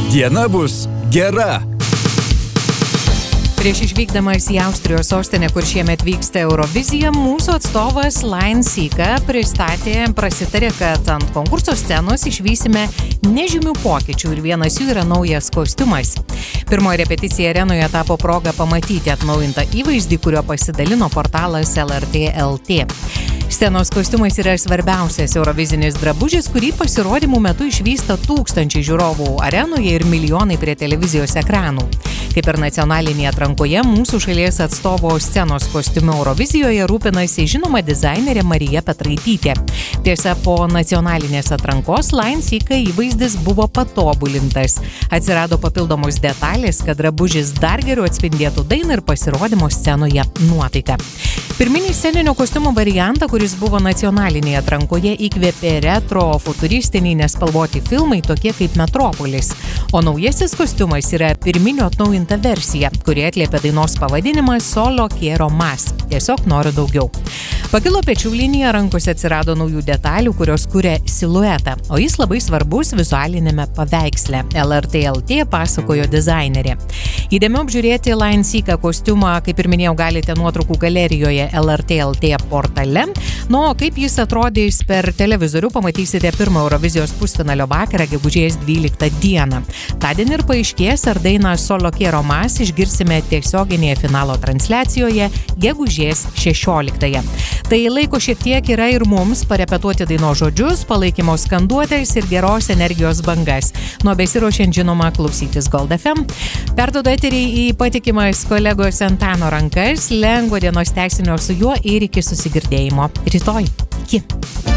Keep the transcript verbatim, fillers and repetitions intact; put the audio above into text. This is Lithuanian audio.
Diena bus gera. Prieš išvykdamas į Austrijos sostinę, kur šiemet vyksta Eurovizija, mūsų atstovas Lain Sika pristatė, prasitarė, kad ant konkurso scenos išvysime nežymių pokyčių ir vienas jų yra naujas kostiumas. Pirmoji repeticija arenoje tapo proga pamatyti atnaujintą įvaizdį, kurio pasidalino portalas L R T L T. Scenos kostiumas yra svarbiausias eurovizinis drabužis, kurį pasirodymų metu išvysta tūkstančiai žiūrovų arenoje ir milijonai prie televizijos ekranų. Kaip ir nacionalinėje atrankoje, mūsų šalies atstovo scenos kostiumu Eurovizijoje rūpinasi žinoma dizainerė Marija Petraitytė. Tiesa, po nacionalinės atrankos Lain Sika įvaizdis buvo patobulintas. Atsirado papildomos detalės, kad drabužis dar geriau atspindėtų dainą ir pasirodymo scenoje nuotaiką. Pirminį sceninio kostiumo variantą, kuris buvo nacionalinėje atrankoje, įkvėpė retro futuristiniai nespalvoti filmai, tokie kaip Metropolis. O naujasis kostiumas yra pirminio atnaujinta versija, kuri atliepia dainos pavadinimą Solo quiero más. Tiesiog noriu daugiau. Pakilo pečių linija, rankose atsirado naujų detalių, kurios kuria siluetą, o jis labai svarbus vizualinėme paveiksle. L R T L T pasakojo dizainerė. Įdėmiau apžiūrėti Lain Sika kostiumą, kaip ir minėjau, galite nuotraukų galerijoje L R T L T portale. Nu, o kaip jis atrodys per televizorių, pamatysite pirmą Eurovizijos pusfinalio vakarą, gegužės dvyliktą dieną. Tądien ir paaiškės, ar dainą Solo quiero más išgirsime tiesioginėje finalo transliacijoje gegužės šešioliktąją. Tai laiko šiek tiek yra ir mums parepetuoti dainos žodžius, palaikymo skanduotės ir geros energijos bangas. Nuo besiruošiant, žinoma, klausytis Gold F M. Perduodu eterį į patikimas kolegos Antano rankas, lengvo dienos tęsinio su juo ir iki susigirdėjimo rytoj. Iki.